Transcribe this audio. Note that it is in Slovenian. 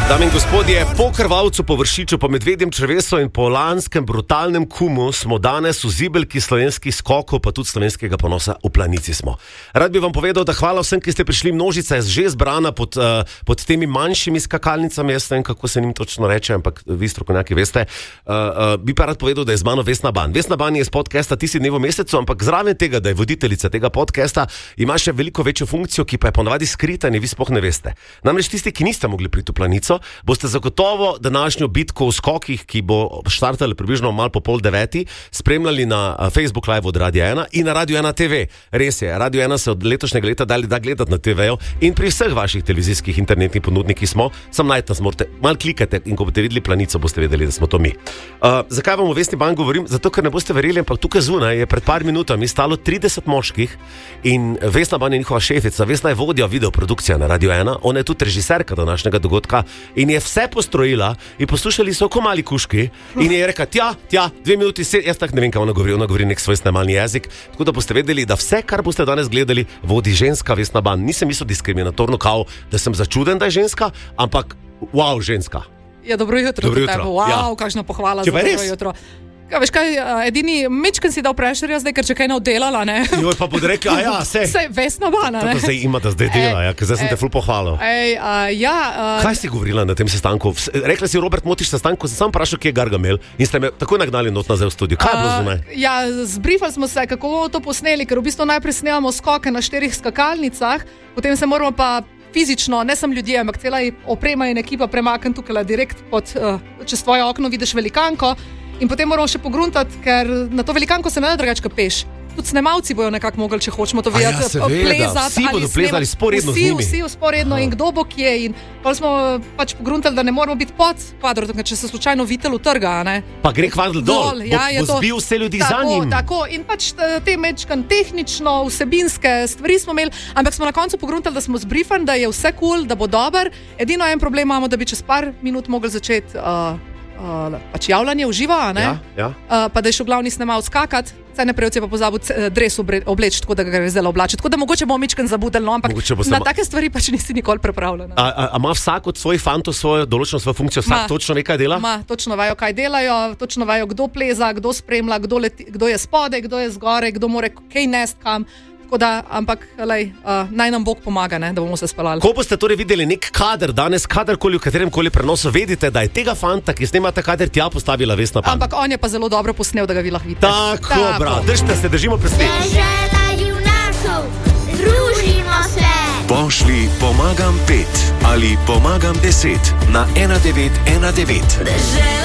Dame in gospodje, po krvavcu, po vršiču, po medvedjem črevesu in po lanskem brutalnem kumu smo danes v zibelki slovenskih skokov, pa tudi slovenskega ponosa v Planici smo. Rad bi vam povedal, da hvala vsem, ki ste prišli, množica je že zbrana pod temi manjšimi skakalnicami, jaz ne vem, kako se njim točno reče, ampak vi strokovnjaki veste. Bi pa rad povedal, da je z mano Vesna Ban. Vesna Ban je iz podcasta Ti si dnev v mesecu, ampak zraven tega, da je voditeljica tega podcasta, ima še veliko večjo funkcijo, ki pa je ponavadi skrita in vi sploh ne veste. Namreč tisti, ki niste mogli priti v Planico, boste zagotovo današnjo bitko v skokih, ki bo štartala približno malo po 8:30, spremljali na Facebook Live od Radio 1 in na Radio 1 TV. Res je, Radio 1 se od letošnjega leta da gledati na TV-ju in pri vseh vaših televizijskih internetnih ponudnikih smo, sam najti nas morate, malo klikate in ko boste videli Planico, boste vedeli, da smo to mi. Zakaj vam o Vesni Ban govorim? Zato, ker ne boste verjeli, ampak tukaj zunaj je pred par minutami stalo 30 moških in Vesna Ban je njihova šefica. Vesna je vodja videoprodukcija na Radio 1, ona je tudi režiserka današnjega dogodka in je vse postrojila in poslušali so ko mali kuški in je rekla, tja, 2 minuti, jaz tak ne vem, kaj ona govori nek svoj snemalni jezik, tako da boste vedeli, da vse, kar boste danes gledali, vodi ženska Vesna Ban. Nisem mislil diskriminatorno, kao, da sem začuden, da je ženska, ampak wow, ženska. Ja, dobro jutro. Wow, ja. Kakšna pohvala za dobro jutro. Kaj, veš kaj, edini mečken si dal prešerja zdaj, ker če kaj ne oddelala, ne? Joj, pa bodo rekli, Sej Vesna Ban, ne? To zdaj imate zdaj dela, ker zdaj sem te ful pohvalil. Kaj si govorila na tem sestanku? Rekla si, Robert, motiš sestanku, sem sam vprašal, kje je Gargamel in ste me takoj nagnali not nazaj v studio. Kaj je bilo zunaj? Zbrifali smo se, kako bomo to posneli, ker v bistvu najprej snemamo skoke na 4 skakalnicah, potem se moramo pa fizično, ne samo ljudje, ampak cela oprema in ekipa premakniti tukaj direkt čez tvoje okno vidiš velikanko. In potem moramo še pogruntati, ker na to velikanko se ne da drugače peš. Tudi snemalci bojo nekako mogli, če hočemo to videti, plezati. Vsi bodo plezali sporedno z njimi. Vsi sporedno in kdo bo kje. In pa smo pač pogruntali, da ne moramo biti pod kvadrom, če se slučajno vitel utrga. Ne? Pa gre kvadr dol, bo zbil vse ljudi za njim. Tako, in pač te mečkan tehnično, vsebinske stvari smo imeli, ampak smo na koncu pogruntali, da smo zbrifani, da je vse cool, da bo dober. Edino en problem imamo, da bi čez par minut mogli začeti pač javljanje v živo, pa da je šel glavni snemalec skakati, saj najprej je pa pozabil dres obleči, tako da ga gre zelo oblačiti. Tako da mogoče bomo mičken zabudili, ampak na take stvari pač nisi nikoli pripravljena. A ima vsak od svojih fantov določeno svojo funkcijo, vsak točno ve, kaj dela? Točno vejo, kaj delajo, točno vejo, kdo pleza, kdo spremlja, kdo je spodaj, kdo je zgoraj, kdo more kaj nest kam. Tako da, ampak, naj nam Bog pomaga, ne, da bomo se spalali. Ko boste torej videli nek kader danes, kadarkoli v katerem koli prenosu, vedite, da je tega fanta, ki snema ta kader, tja postavila Vesna Ban. Ampak on je pa zelo dobro posnel, da ga vi lahko vidite. Tako, bra, držite se, držimo prsti. Dežela junakov, družimo se. Pošli pomagam 5 ali pomagam 10 na 1919.